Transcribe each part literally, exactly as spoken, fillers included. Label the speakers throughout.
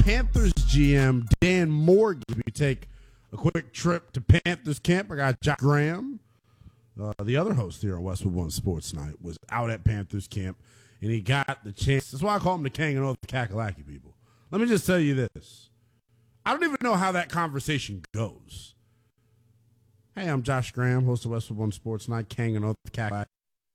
Speaker 1: Panthers G M Dan Morgan. We take a quick trip to Panthers camp. I got Josh Graham, uh, the other host here on Westwood One Sports Night, was out at Panthers camp, and he got the chance. That's why I call him the king of the Kakalaki people. Let me just tell you this. I don't even know how that conversation goes. Hey, I'm Josh Graham, host of Westwood One Sports Night, king of the Kakalaki.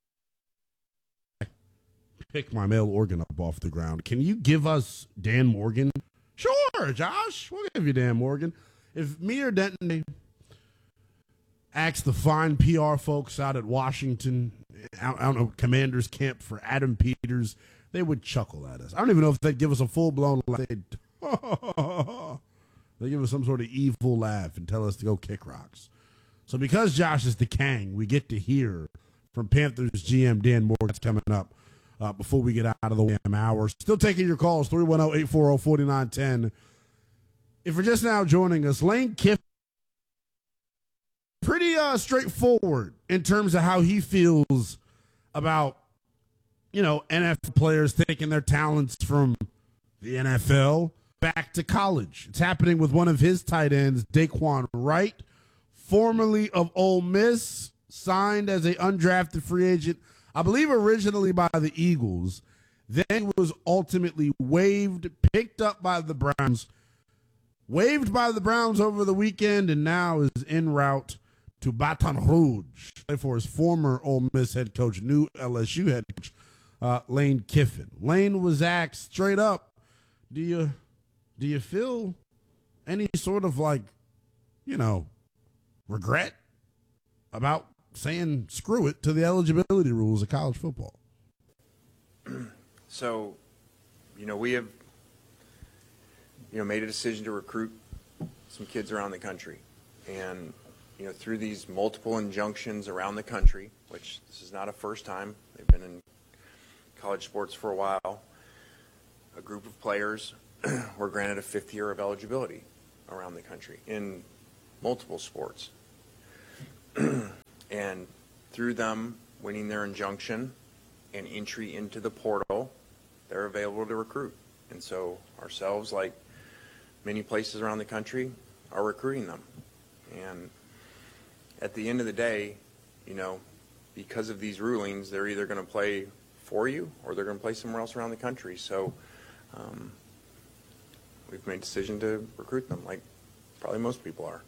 Speaker 1: Pick my male organ up off the ground. Can you give us Dan Morgan? Sure, Josh. We'll give you Dan Morgan. If me or Denton asked the fine P R folks out at Washington, I don't know, Commanders Camp for Adam Peters, they would chuckle at us. I don't even know if they'd give us a full-blown laugh. They'd, they'd give us some sort of evil laugh and tell us to go kick rocks. So because Josh is the king, we get to hear from Panthers G M Dan Morgan. That's coming up uh, before we get out of the damn hour. Still taking your calls, three one zero, eight four zero, four nine one zero. If you're just now joining us, Lane Kiffin, pretty uh, straightforward in terms of how he feels about, you know, N F L players taking their talents from the N F L back to college. It's happening with one of his tight ends, Daquan Wright, formerly of Ole Miss, signed as an undrafted free agent, I believe originally by the Eagles, then was ultimately waived, picked up by the Browns, waived by the Browns over the weekend, and now is en route to Baton Rouge for his former Ole Miss head coach, new L S U head coach, uh, Lane Kiffin. Lane was asked straight up, do you, do you feel any sort of like, you know, regret about saying screw it to the eligibility rules of college football?
Speaker 2: So, you know, we have, you know, made a decision to recruit some kids around the country. And, you know, through these multiple injunctions around the country, which this is not a first time, they've been in college sports for a while, a group of players were granted a fifth year of eligibility around the country in multiple sports. And through them winning their injunction and entry into the portal, they're available to recruit. And so ourselves, like many places around the country, are recruiting them. And at the end of the day, you know, because of these rulings, they're either going to play for you or they're going to play somewhere else around the country. So um, we've made a decision to recruit them, like probably most people are.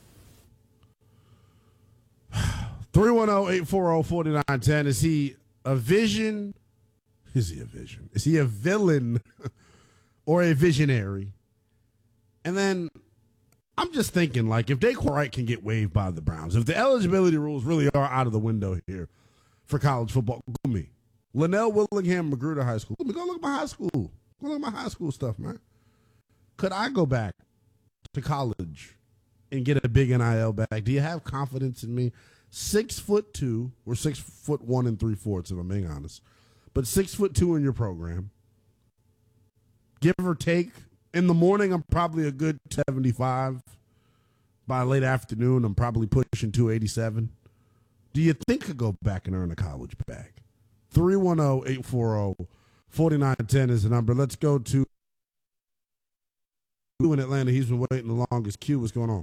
Speaker 1: three one zero, eight four zero, four nine one zero. Is he a vision? Is he a vision? Is he a villain or a visionary? And then I'm just thinking, like, if Daquan Wright can get waived by the Browns, if the eligibility rules really are out of the window here for college football, go me. Linnell Willingham, Magruder High School. Let me go look at my high school. Go look at my high school stuff, man. Could I go back to college and get a big N I L bag? Do you have confidence in me? Six foot two, or six foot one and three fourths, if I'm being honest, but six foot two in your program. Give or take. In the morning, I'm probably a good seventy-five. By late afternoon, I'm probably pushing two eighty-seven. Do you think I could go back and earn a college bag? three one zero, eight four zero, four nine one zero is the number. Let's go to in Atlanta. He's been waiting the longest. Q, what's going on?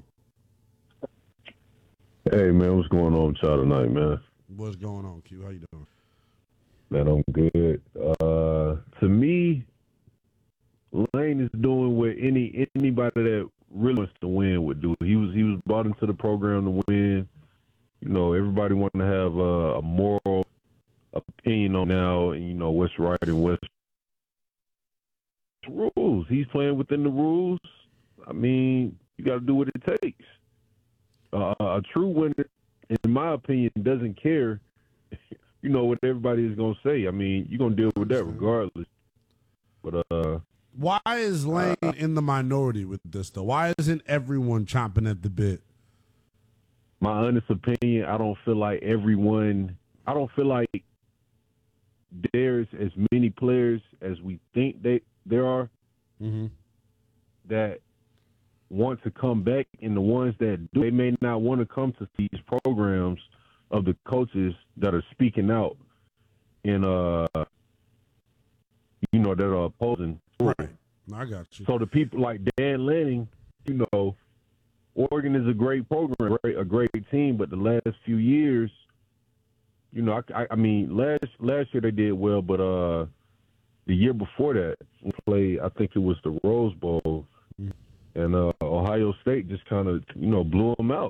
Speaker 3: Hey, man, what's going on with y'all tonight, man?
Speaker 1: What's going on, Q? How you doing?
Speaker 3: Man, I'm good. Uh, to me, Lane is doing what any anybody that really wants to win would do. He was he was brought into the program to win. You know, everybody wants to have a, a moral opinion on now, and you know what's right and what's rules. He's playing within the rules. I mean, you got to do what it takes. Uh, a true winner, in my opinion, doesn't care, you know, what everybody is going to say. I mean, you're going to deal with that regardless. But uh,
Speaker 1: why is Lane uh, in the minority with this, though? Why isn't everyone chomping at the bit?
Speaker 3: My honest opinion, I don't feel like everyone, I don't feel like there's as many players as we think they there are
Speaker 1: mm-hmm.
Speaker 3: that want to come back, and the ones that do, they may not want to come to these programs of the coaches that are speaking out and uh you know that are opposing.
Speaker 1: Right, I got you.
Speaker 3: So the people like Dan Lanning, you know, Oregon is a great program, right? A great team, but the last few years, you know, I, I, I mean, last last year they did well, but uh, the year before that, we played, I think it was the Rose Bowl, and uh, Ohio State just kind of, you know, blew them out.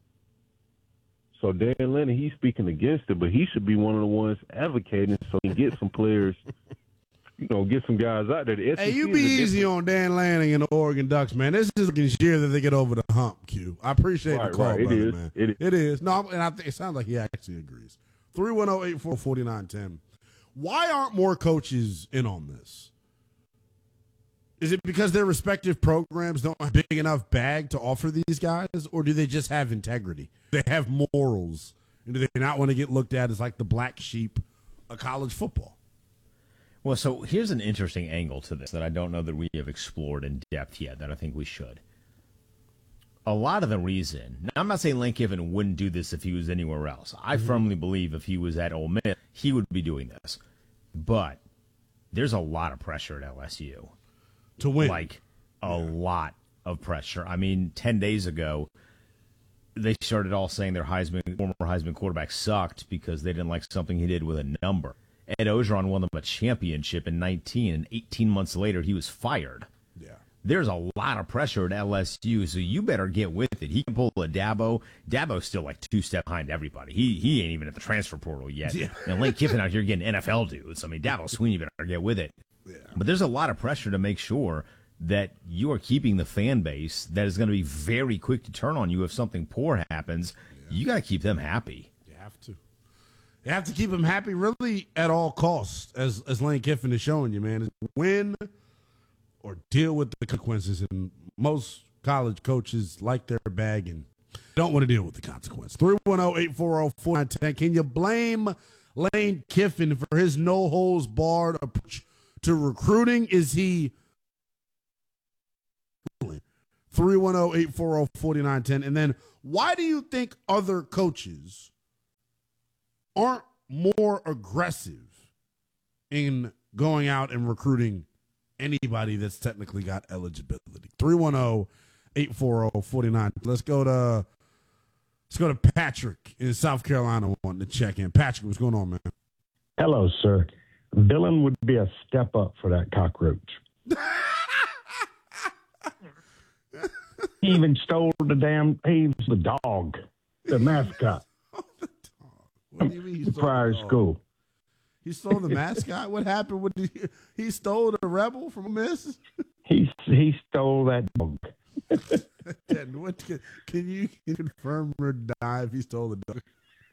Speaker 3: So Dan Lanning, he's speaking against it, but he should be one of the ones advocating so he can get some players, you know, get some guys out there. The
Speaker 1: Hey, you be easy on Dan Lanning and the Oregon Ducks, man. This is the year that they get over the hump, Q. I appreciate
Speaker 3: right,
Speaker 1: the call,
Speaker 3: right. It
Speaker 1: brother,
Speaker 3: is.
Speaker 1: man.
Speaker 3: It is.
Speaker 1: It is. No, and I think it sounds like he actually agrees. three one zero, eight four zero, four nine one zero. Why aren't more coaches in on this? Is it because their respective programs don't have a big enough bag to offer these guys, or do they just have integrity? They have morals, and do they not want to get looked at as like the black sheep of college football?
Speaker 4: Well, so here's an interesting angle to this that I don't know that we have explored in depth yet that I think we should. A lot of the reason, now I'm not saying Lane Kiffin wouldn't do this if he was anywhere else. I mm-hmm. firmly believe if he was at Ole Miss, he would be doing this. But there's a lot of pressure at L S U.
Speaker 1: To win.
Speaker 4: Like, a yeah. lot of pressure. I mean, ten days ago, they started all saying their Heisman, former Heisman quarterback sucked because they didn't like something he did with a number. Ed Ogeron won them a championship in nineteen, and eighteen months later, he was fired.
Speaker 1: Yeah.
Speaker 4: There's a lot of pressure at L S U, so you better get with it. He can pull a Dabo. Dabo's still like two steps behind everybody. He he ain't even at the transfer portal yet. Yeah. And Lane Kiffin out here getting N F L dudes. I mean, Dabo Sweeney better get with it.
Speaker 1: Yeah.
Speaker 4: But there's a lot of pressure to make sure that you are keeping the fan base that is going to be very quick to turn on you if something poor happens. Yeah. You got to keep them happy.
Speaker 1: You have to. You have to keep them happy really at all costs, as as Lane Kiffin is showing you, man. Win or deal with the consequences. And most college coaches like their bag and don't want to deal with the consequence. three one zero, eight four zero, four nine one zero. Can you blame Lane Kiffin for his no-holds-barred approach to recruiting? Is he three one zero, eight four zero, four nine one zero? And then why do you think other coaches aren't more aggressive in going out and recruiting anybody that's technically got eligibility? three one zero, eight four zero, four nine. Let's go to let's go to Patrick in South Carolina wanting to check in. Patrick, what's going on, man?
Speaker 5: Hello, sir. Villain would be a step up for that cockroach. He even stole the damn, he was the dog, the mascot.
Speaker 1: Oh, the dog. What do you mean he stole
Speaker 5: prior
Speaker 1: the dog? School. He stole the mascot? What happened? What did he, he stole the rebel from Miss?
Speaker 5: He he stole that dog.
Speaker 1: what, can, can you confirm or deny if he stole the dog?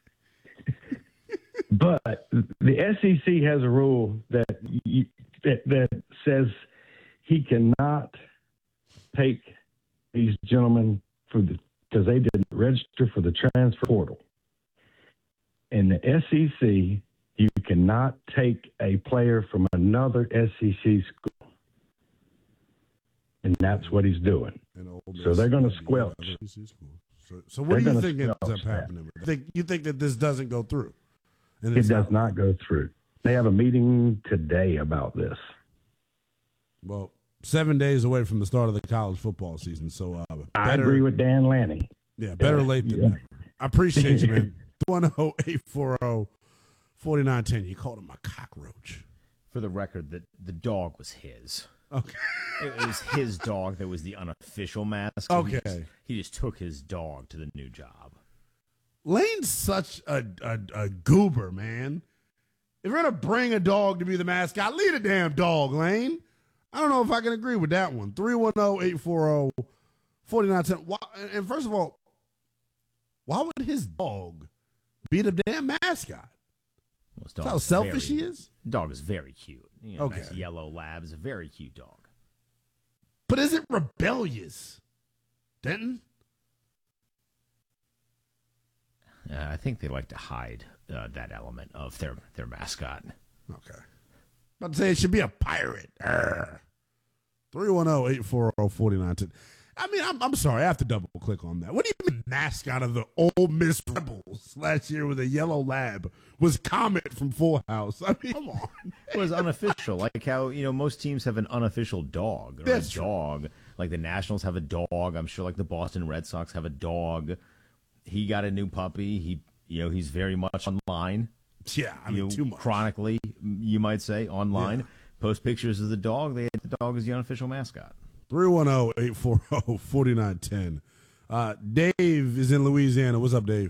Speaker 5: But the S E C has a rule that you, that, that says he cannot take these gentlemen for the because they didn't register for the transfer portal. In the S E C, you cannot take a player from another S E C school, and that's what he's doing. So they're going to squelch.
Speaker 1: So, so what do you think ends up happening? Think, you think that this doesn't go through?
Speaker 5: And it does not go through. They have a meeting today about this.
Speaker 1: Well, seven days away from the start of the college football season. So uh, better,
Speaker 5: I agree with Dan Lanning.
Speaker 1: Yeah, better late than yeah. never. I appreciate you, man. one zero, eight four zero, four nine one zero. You called him a cockroach.
Speaker 4: For the record, the, the dog was his.
Speaker 1: Okay.
Speaker 4: It was his dog that was the unofficial mascot.
Speaker 1: Okay.
Speaker 4: He just, he just took his dog to the new job.
Speaker 1: Lane's such a, a, a goober, man. If you're going to bring a dog to be the mascot, lead a damn dog, Lane. I don't know if I can agree with that one. three one zero, eight four zero, four nine one zero. And first of all, why would his dog be the damn mascot?
Speaker 4: Well,
Speaker 1: That's how selfish
Speaker 4: very,
Speaker 1: he is?
Speaker 4: Dog is very cute. You know,
Speaker 1: okay.
Speaker 4: Nice yellow lab is a very cute dog.
Speaker 1: But is it rebellious, Denton?
Speaker 4: Uh, I think they like to hide uh, that element of their, their mascot.
Speaker 1: Okay. About to say it should be a pirate. three one zero, eight four zero, four nine one zero. I mean, I'm, I'm sorry. I have to double click on that. What do you mean mascot of the Ole Miss Rebels last year with a yellow lab was Comet from Full House? I mean, come on.
Speaker 4: It was unofficial, like how, you know, most teams have an unofficial dog or
Speaker 1: That's
Speaker 4: a
Speaker 1: true.
Speaker 4: dog. Like the Nationals have a dog. I'm sure like the Boston Red Sox have a dog. He got a new puppy. He, you know, he's very much online.
Speaker 1: Yeah, I mean,
Speaker 4: you know,
Speaker 1: too much.
Speaker 4: chronically, you might say, online.
Speaker 1: Yeah.
Speaker 4: Post pictures of the dog. They the dog is the unofficial mascot.
Speaker 1: three one zero, eight four zero, four nine one zero. Uh, Dave is in Louisiana. What's up, Dave?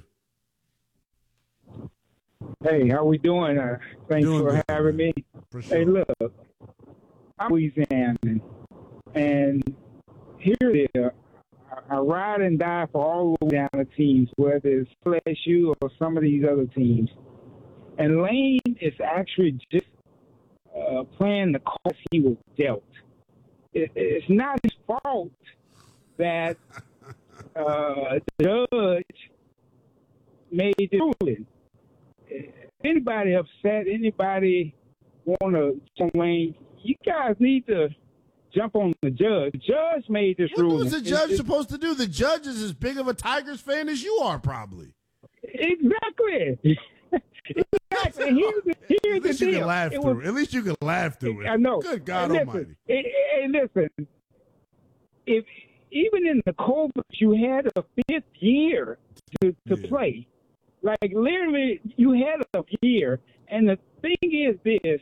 Speaker 6: Hey, how we doing? Uh, thanks
Speaker 1: Doing
Speaker 6: for
Speaker 1: good,
Speaker 6: having
Speaker 1: man.
Speaker 6: me.
Speaker 1: For sure.
Speaker 6: Hey, look, I'm Louisiana, and here it is. I I ride and die for all Louisiana teams, whether it's L S U or some of these other teams. And Lane is actually just uh, playing the cards he was dealt. It, it's not his fault that uh, the judge made the ruling. Anybody upset, anybody want to complain, you guys need to jump on the judge. The judge made this
Speaker 1: What
Speaker 6: ruling.
Speaker 1: was the judge
Speaker 6: It-
Speaker 1: supposed to do? The judge is as big of a Tigers fan as you are, probably.
Speaker 6: Exactly. Exactly. Here's the, here's
Speaker 1: At least
Speaker 6: the
Speaker 1: you
Speaker 6: deal.
Speaker 1: can laugh
Speaker 6: It
Speaker 1: through
Speaker 6: was-
Speaker 1: it. At least you can laugh through it.
Speaker 6: I know.
Speaker 1: Good God
Speaker 6: Hey, listen,
Speaker 1: Almighty.
Speaker 6: Hey, hey, listen. If even in the COVID, you had a fifth year to, to
Speaker 1: Yeah.
Speaker 6: play. Like literally, you had a year. And the thing is this: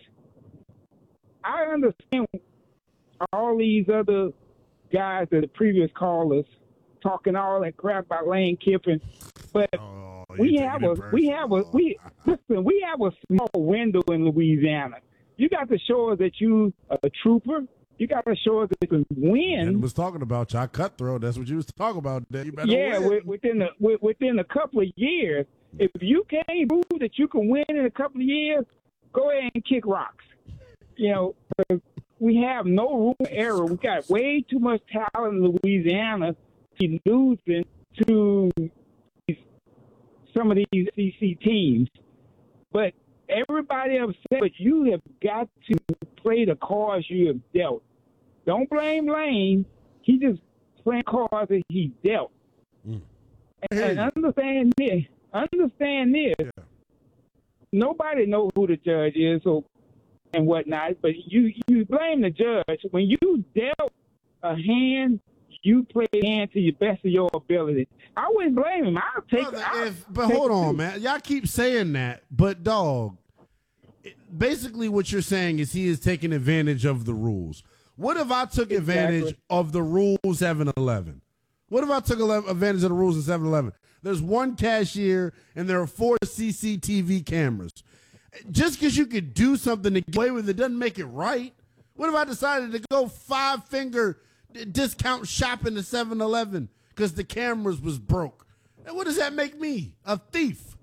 Speaker 6: I understand all these other guys, the previous callers, talking all that crap about Lane Kiffin, but.
Speaker 1: Oh,
Speaker 6: We
Speaker 1: you're
Speaker 6: have
Speaker 1: taking
Speaker 6: a
Speaker 1: it
Speaker 6: we have a
Speaker 1: personal.
Speaker 6: we listen. We have a small window in Louisiana. You got to show us that you are a trooper. You got to show us that you can
Speaker 1: And
Speaker 6: win.
Speaker 1: was talking about y'all cutthroat. That's what you was talking about. That you better
Speaker 6: Yeah,
Speaker 1: win.
Speaker 6: wi- within a, wi- within a couple of years. If you can't prove that you can win in a couple of years, go ahead and kick rocks. You know, 'cause we have no room for error. We got way too much talent in Louisiana to be losing to some of these C C teams. But everybody upset, but you have got to play the cards you have dealt. Don't blame Lane. He just playing cards that he dealt.
Speaker 1: I
Speaker 6: And,
Speaker 1: hear
Speaker 6: and
Speaker 1: you.
Speaker 6: understand this. Understand this.
Speaker 1: Yeah.
Speaker 6: Nobody knows who the judge is or and whatnot, but you you blame the judge. When you dealt a hand, you play the hand to the best of your ability. I wouldn't blame him. I'll take
Speaker 1: Brother,
Speaker 6: I'll
Speaker 1: if, but
Speaker 6: take
Speaker 1: hold
Speaker 6: it
Speaker 1: on,
Speaker 6: too.
Speaker 1: man. Y'all keep saying that, but dog, it- basically what you're saying is he is taking advantage of the rules. What if I took advantage
Speaker 6: Exactly.
Speaker 1: of the rules seven eleven? What if I took ele- advantage of the rules in seven eleven? There's one cashier and there are four C C T V cameras. Just because you could do something to get away with it doesn't make it right. What if I decided to go five finger d- discount shopping at seven eleven because the cameras was broke? And what does that make me? A thief.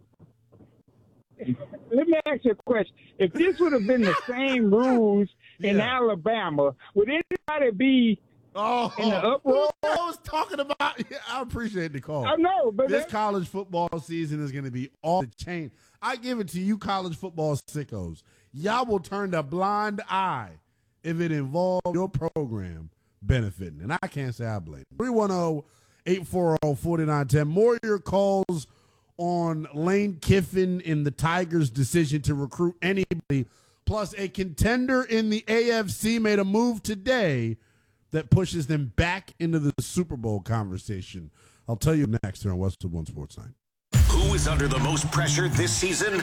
Speaker 6: Let me ask you a question. If this would have been the same rules in
Speaker 1: Yeah.
Speaker 6: Alabama, would anybody be
Speaker 1: Oh,
Speaker 6: in the uproar?
Speaker 1: I was talking about. Yeah, I appreciate the call.
Speaker 6: I know, but
Speaker 1: This
Speaker 6: that-
Speaker 1: college football season is going to be off the chain. I give it to you, college football sickos. Y'all will turn a blind eye if it involves your program benefiting. And I can't say I blame. three one zero, eight four zero, four nine one zero. More of your calls on Lane Kiffin in the Tigers' decision to recruit anybody. Plus, a contender in the A F C made a move today that pushes them back into the Super Bowl conversation. I'll tell you next here on Westwood One Sports Night.
Speaker 7: Who is under the most pressure this season?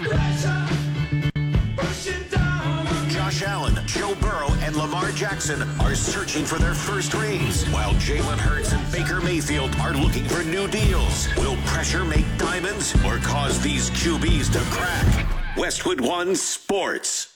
Speaker 7: Josh Allen, Joe Burrow, and Lamar Jackson are searching for their first rings, while Jalen Hurts and Baker Mayfield are looking for new deals. Will pressure make diamonds or cause these Q Bs to crack? Westwood One Sports.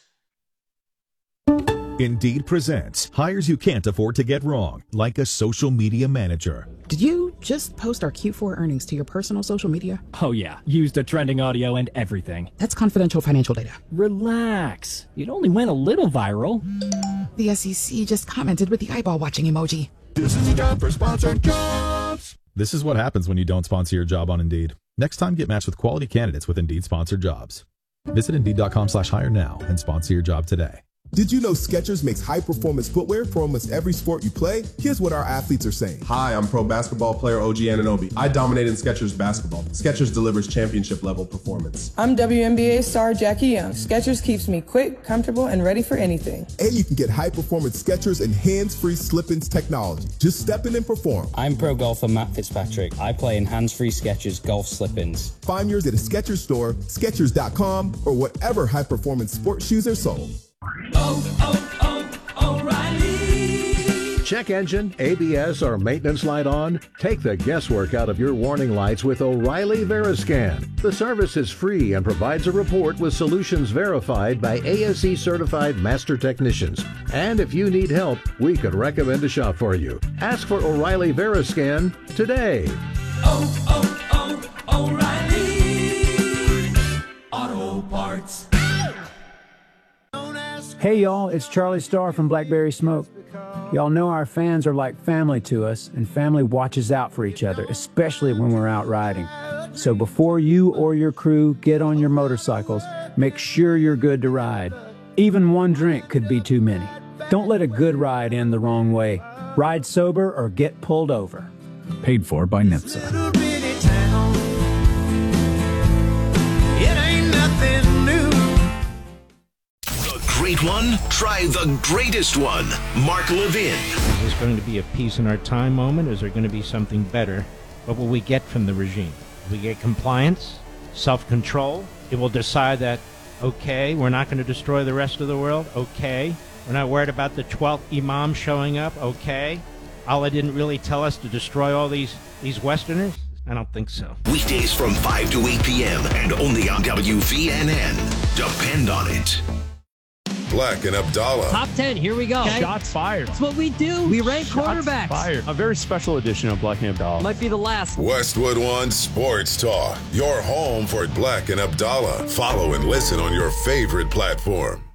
Speaker 8: Indeed presents hires you can't afford to get wrong, like a social media manager.
Speaker 9: Did you just post our Q four earnings to your personal social media?
Speaker 10: Oh yeah, used the trending audio and everything.
Speaker 9: That's confidential financial data.
Speaker 10: Relax. It only went a little viral.
Speaker 9: The S E C just commented with the eyeball watching emoji.
Speaker 8: This is a job for sponsored jobs. This is what happens when you don't sponsor your job on Indeed. Next time, get matched with quality candidates with Indeed sponsored jobs. Visit Indeed.com slash hire now and sponsor your job today.
Speaker 11: Did you know Skechers makes high-performance footwear for almost every sport you play? Here's what our athletes are saying.
Speaker 12: Hi, I'm pro basketball player O G Anunoby. I dominate in Skechers basketball. Skechers delivers championship-level performance.
Speaker 13: I'm W N B A star Jackie Young. Skechers keeps me quick, comfortable, and ready for anything.
Speaker 11: And you can get high-performance Skechers and hands-free slip-ins technology. Just step in and perform.
Speaker 14: I'm pro golfer Matt Fitzpatrick. I play in hands-free Skechers golf slip-ins.
Speaker 11: Find yours at a Skechers store, Skechers dot com, or whatever high-performance sports shoes are sold.
Speaker 15: Oh, oh, oh, O'Reilly. Check engine, A B S, or maintenance light on? Take the guesswork out of your warning lights with O'Reilly Veriscan. The service is free and provides a report with solutions verified by A S E certified master technicians. And if you need help, we could recommend a shop for you. Ask for O'Reilly Veriscan today.
Speaker 16: Oh, oh, oh, O'Reilly Auto Parts.
Speaker 17: Hey y'all, it's Charlie Starr from Blackberry Smoke. Y'all know our fans are like family to us, and family watches out for each other, especially when we're out riding. So before you or your crew get on your motorcycles, make sure you're good to ride. Even one drink could be too many. Don't let a good ride end the wrong way. Ride sober or get pulled over.
Speaker 18: Paid for by NHTSA.
Speaker 7: Great one? Try the greatest one. Mark Levin.
Speaker 19: Is this going to be a peace in our time moment, or is there going to be something better? What will we get from the regime? We get compliance, self-control. It will decide that, okay, we're not going to destroy the rest of the world. Okay. We're not worried about the twelfth imam showing up. Okay. Allah didn't really tell us to destroy all these, these Westerners? I don't think so.
Speaker 7: Weekdays from five to eight p.m. and only on W V N N. Depend on it.
Speaker 20: Black and Abdallah.
Speaker 21: Top ten, here we go.
Speaker 22: Okay. Shots fired.
Speaker 21: That's what we do. We rank
Speaker 22: Shots
Speaker 21: quarterbacks.
Speaker 22: Fired. A very special edition of Black and Abdallah.
Speaker 21: Might be the last.
Speaker 20: Westwood One Sports Talk. Your home for Black and Abdallah. Follow and listen on your favorite platform.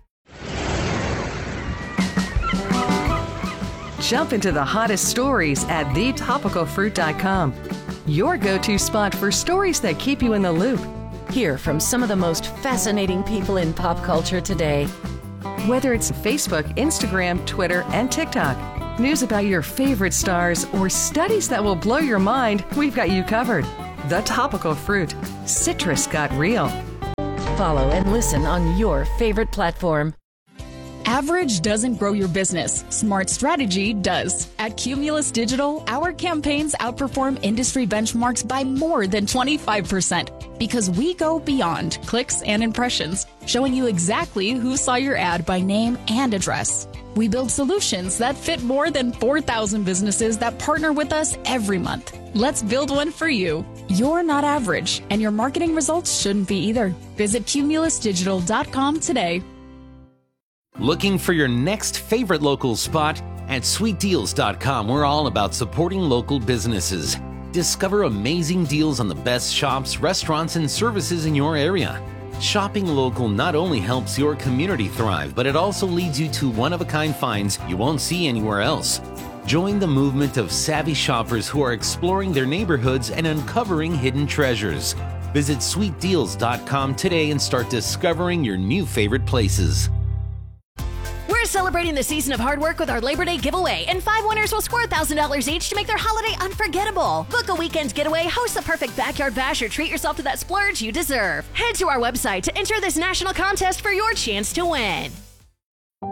Speaker 23: Jump into the hottest stories at the topical fruit dot com. Your go-to spot for stories that keep you in the loop.
Speaker 24: Hear from some of the most fascinating people in pop culture today.
Speaker 23: Whether it's Facebook, Instagram, Twitter, and TikTok, news about your favorite stars, or studies that will blow your mind, we've got you covered. The Topical Fruit. Citrus got real.
Speaker 24: Follow and listen on your favorite platform.
Speaker 25: Average doesn't grow your business. Smart strategy does. At Cumulus Digital, our campaigns outperform industry benchmarks by more than twenty-five percent because we go beyond clicks and impressions, showing you exactly who saw your ad by name and address. We build solutions that fit more than four thousand businesses that partner with us every month. Let's build one for you. You're not average, and your marketing results shouldn't be either. Visit cumulus digital dot com today.
Speaker 26: Looking for your next favorite local spot? At sweet deals dot com, we're all about supporting local businesses. Discover amazing deals on the best shops, restaurants, and services in your area. Shopping local not only helps your community thrive, but it also leads you to one-of-a-kind finds you won't see anywhere else. Join the movement of savvy shoppers who are exploring their neighborhoods and uncovering hidden treasures. Visit sweet deals dot com today and start discovering your new favorite places.
Speaker 24: We're celebrating the season of hard work with our Labor Day giveaway, and five winners will score one thousand dollars each to make their holiday unforgettable. Book a weekend getaway, host the perfect backyard bash, or treat yourself to that splurge you deserve. Head to our website to enter this national contest for your chance to win.